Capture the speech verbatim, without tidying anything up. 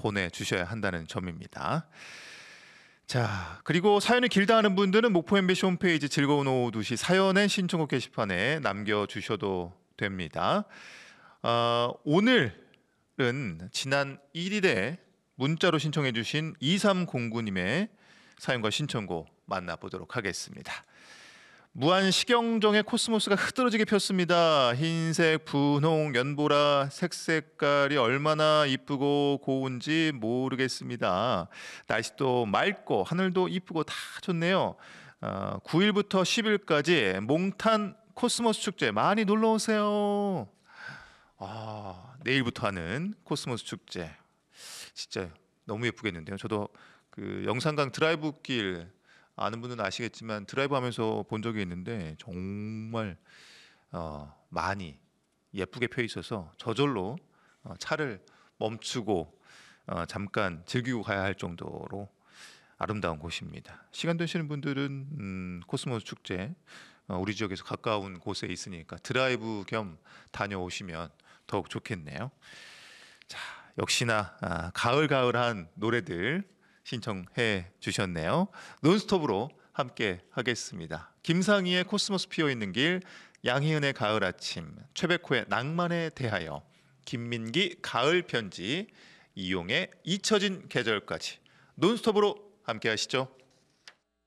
보내주셔야 한다는 점입니다. 자, 그리고 사연이 길다 하는 분들은 목포 엠비씨 홈페이지 즐거운 오후 두 시 사연의 신청곡 게시판에 남겨주셔도 됩니다. 어, 오늘은 지난 일 일에 문자로 신청해 주신 이삼공구 님의 사연과 신청곡 만나보도록 하겠습니다. 무한시경정의 코스모스가 흐드러지게 폈습니다. 흰색, 분홍, 연보라 색 색깔이 얼마나 이쁘고 고운지 모르겠습니다. 날씨도 맑고 하늘도 이쁘고 다 좋네요. 어, 구 일부터 십 일까지 몽탄 코스모스 축제 많이 놀러 오세요. 아, 내일부터 하는 코스모스 축제 진짜 너무 예쁘겠는데요. 저도 그 영산강 드라이브 길 아는 분은 아시겠지만 드라이브 하면서 본 적이 있는데 정말 어, 많이 예쁘게 펴 있어서 저절로 어, 차를 멈추고 어, 잠깐 즐기고 가야 할 정도로 아름다운 곳입니다. 시간 되시는 분들은 음, 코스모스 축제 어, 우리 지역에서 가까운 곳에 있으니까 드라이브 겸 다녀오시면 더욱 좋겠네요. 자, 역시나 아, 가을가을한 노래들 신청해 주셨네요. 논스톱으로 함께 하겠습니다. 김상희의 코스모스 피어있는 길, 양희은의 가을 아침, 최백호의 낭만에 대하여, 김민기 가을 편지, 이용의 잊혀진 계절까지 논스톱으로 함께 하시죠.